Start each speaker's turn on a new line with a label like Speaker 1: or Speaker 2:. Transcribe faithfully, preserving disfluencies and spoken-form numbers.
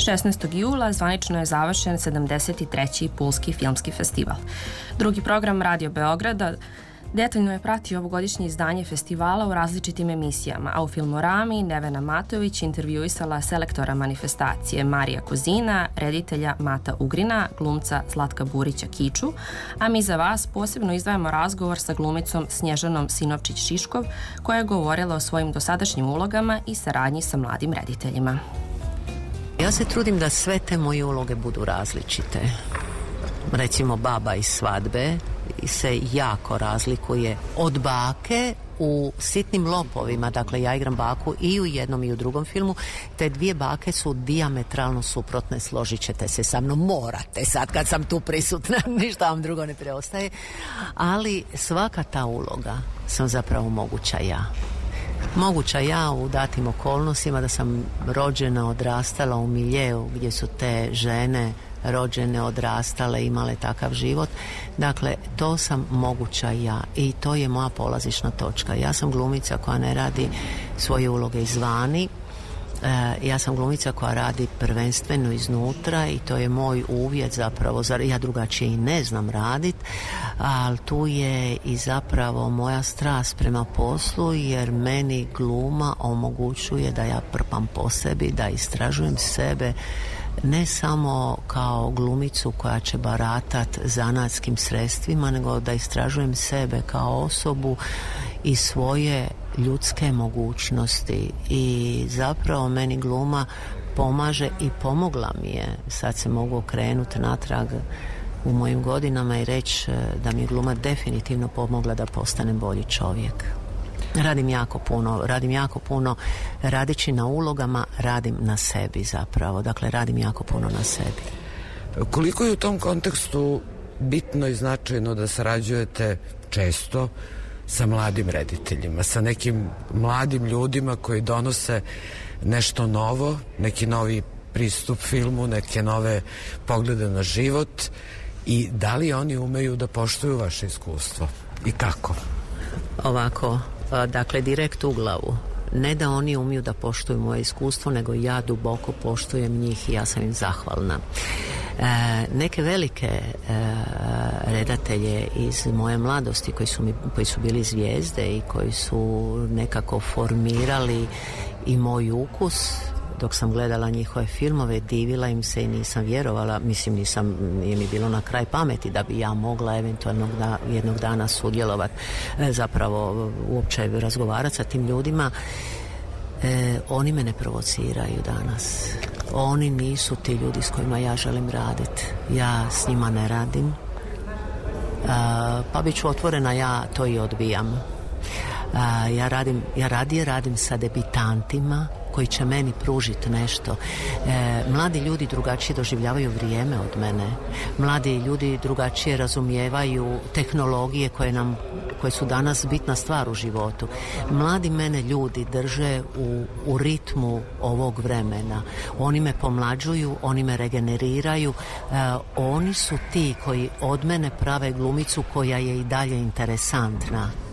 Speaker 1: šesnaestog jula zvanično je završen sedamdeset treći Pulski filmski festival. Drugi program Radio Beograda detaljno je pratio ovogodišnje izdanje festivala u različitim emisijama, a u Filmorami Nevena Matović intervjuisala selektora manifestacije Marija Kozina, reditelja Mata Ugrina, glumca Zlatka Burića Kiču, a mi za vas posebno izdvajamo razgovor sa glumicom Snježanom Sinovčić-Šiškov, koja je govorila o svojim dosadašnjim ulogama i saradnji sa mladim rediteljima.
Speaker 2: Ja se trudim da sve te moje uloge budu različite. Recimo Baba iz Svadbe se jako razlikuje od bake u Sitnim lopovima. Dakle, ja igram baku i u jednom i u drugom filmu. Te dvije bake su dijametralno suprotne, složit ćete se sa mnom, morate sad kad sam tu prisutna, ništa vam drugo ne preostaje. Ali svaka ta uloga sam zapravo moguća ja. Moguća ja u datim okolnostima, da sam rođena, odrastala u miljeu gdje su te žene rođene, odrastale, imale takav život. Dakle, to sam moguća ja i to je moja polazišna točka. Ja sam glumica koja ne radi svoje uloge izvani. E, ja sam glumica koja radi prvenstveno iznutra i to je moj uvjet zapravo. Ja drugačije i ne znam radit, ali tu je i zapravo moja strast prema poslu, jer meni gluma omogućuje da ja prpam po sebi, da istražujem sebe, ne samo kao glumicu koja će baratat zanatskim sredstvima, nego da istražujem sebe kao osobu i svoje ljudske mogućnosti. I zapravo meni gluma pomaže i pomogla mi je. Sad se mogu okrenuti natrag u mojim godinama i reći da mi je gluma definitivno pomogla da postanem bolji čovjek. Radim jako puno, radim jako puno, radeći na ulogama, radim na sebi zapravo, dakle radim jako puno na sebi.
Speaker 3: Koliko je u tom kontekstu bitno i značajno da sarađujete često sa mladim rediteljima, sa nekim mladim ljudima koji donose nešto novo, neki novi pristup filmu, neke nove poglede na život, i da li oni umeju da poštuju vaše iskustvo i kako?
Speaker 2: Ovako, dakle, direkt u glavu. Ne da oni umiju da poštuju moje iskustvo, nego ja duboko poštujem njih i ja sam im zahvalna. E, neke velike e, redatelje iz moje mladosti koji su, mi, koji su bili zvijezde i koji su nekako formirali i moj ukus, dok sam gledala njihove filmove, divila im se i nisam vjerovala, mislim nisam, nije mi bilo na kraj pameti da bi ja mogla eventualno da, jednog dana sudjelovati, e, zapravo uopće razgovarati sa tim ljudima. E, oni me ne provociraju danas. Oni nisu ti ljudi s kojima ja želim raditi. Ja s njima ne radim. E, pa bit ću otvorena, ja to i odbijam. E, ja, radim, ja radije radim sa debitantima koji će meni pružiti nešto. E, mladi ljudi drugačije doživljavaju vrijeme od mene. Mladi ljudi drugačije razumijevaju tehnologije koje nam, koje su danas bitna stvar u životu. Mladi mene ljudi drže u, u ritmu ovog vremena. Oni me pomlađuju, oni me regeneriraju. E, oni su ti koji od mene prave glumicu koja je i dalje interesantna.